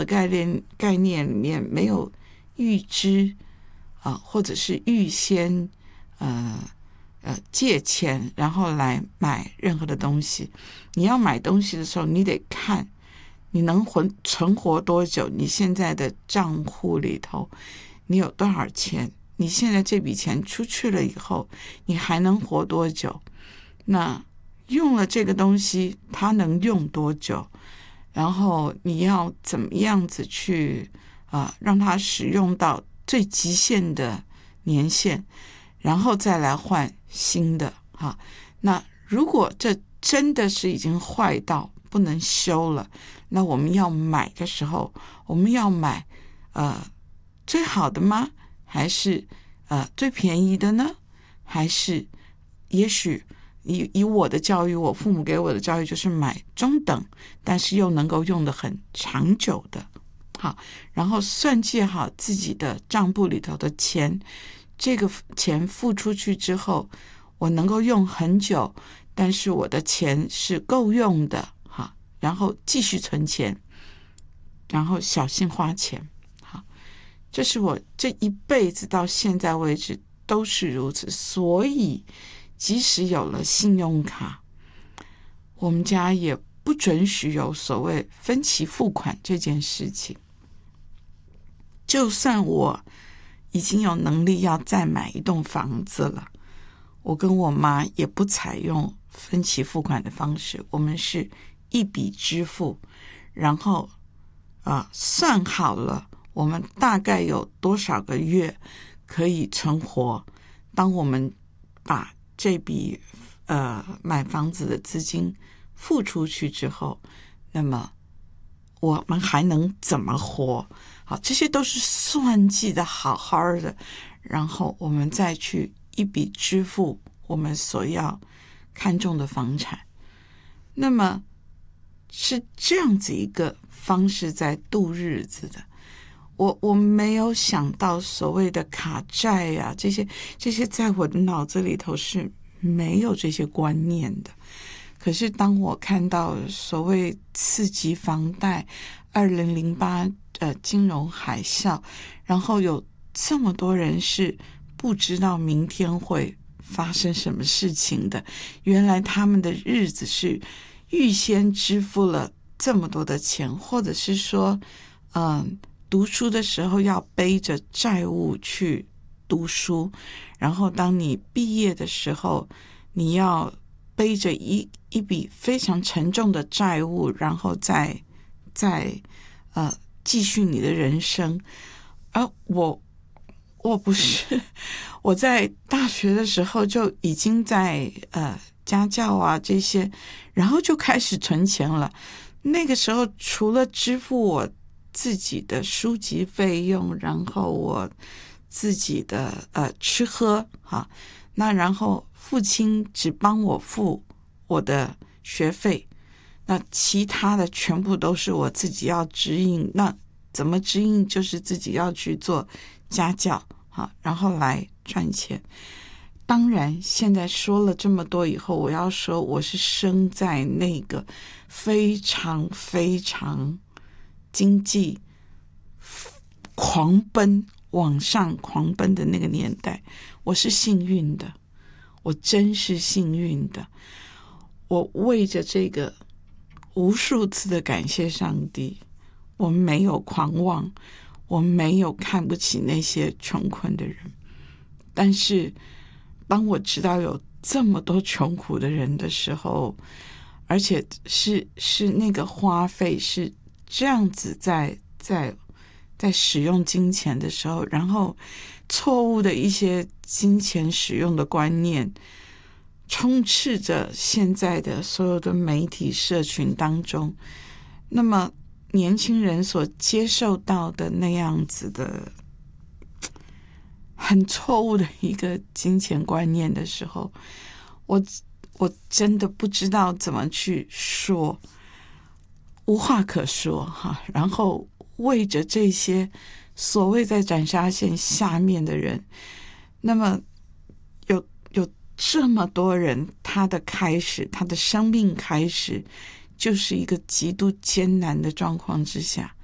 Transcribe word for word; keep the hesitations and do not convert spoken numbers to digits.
的概念概念里面没有预知啊、呃，或者是预先呃呃借钱然后来买任何的东西。你要买东西的时候，你得看你能存存活多久，你现在的账户里头你有多少钱，你现在这笔钱出去了以后你还能活多久，那用了这个东西它能用多久，然后你要怎么样子去啊、呃，让它使用到最极限的年限，然后再来换新的哈。那如果这真的是已经坏到不能修了，那我们要买的时候，我们要买呃最好的吗？还是呃最便宜的呢？还是也许以以我的教育，我父母给我的教育就是买中等，但是又能够用得很长久的。好，然后算计好自己的账簿里头的钱，这个钱付出去之后，我能够用很久，但是我的钱是够用的，好，然后继续存钱，然后小心花钱。好，这是我这一辈子到现在为止都是如此。所以即使有了信用卡，我们家也不准许有所谓分期付款这件事情。就算我已经有能力要再买一栋房子了，我跟我妈也不采用分期付款的方式，我们是一笔支付，然后啊，算好了我们大概有多少个月可以存活，当我们把这笔呃买房子的资金付出去之后，那么我们还能怎么活？好，这些都是算计的好好的，然后我们再去一笔支付我们所要看重的房产。那么是这样子一个方式在度日子的。我我没有想到所谓的卡债啊，这些这些在我的脑子里头是没有这些观念的。可是当我看到所谓次级房贷、二零零八呃金融海啸，然后有这么多人是不知道明天会发生什么事情的，原来他们的日子是预先支付了这么多的钱，或者是说嗯，读书的时候要背着债务去读书，然后当你毕业的时候你要背着一一笔非常沉重的债务，然后再再呃继续你的人生。而我我不是，我在大学的时候就已经在呃家教啊这些，然后就开始存钱了。那个时候除了支付我自己的书籍费用，然后我自己的呃吃喝哈，那然后父亲只帮我付我的学费，那其他的全部都是我自己要支应。那怎么支应？就是自己要去做家教哈，然后来赚钱。当然现在说了这么多以后，我要说我是生在那个非常非常经济狂奔往上狂奔的那个年代，我是幸运的，我真是幸运的。我为着这个无数次的感谢上帝，我没有狂妄，我没有看不起那些穷困的人。但是当我知道有这么多穷苦的人的时候，而且是是那个花费是这样子在在在使用金钱的时候，然后错误的一些金钱使用的观念充斥着现在的所有的媒体社群当中，那么年轻人所接受到的那样子的很错误的一个金钱观念的时候，我我真的不知道怎么去说，无话可说哈。然后为着这些所谓在斩杀线下面的人，那么有有这么多人，他的开始，他的生命开始就是一个极度艰难的状况之下。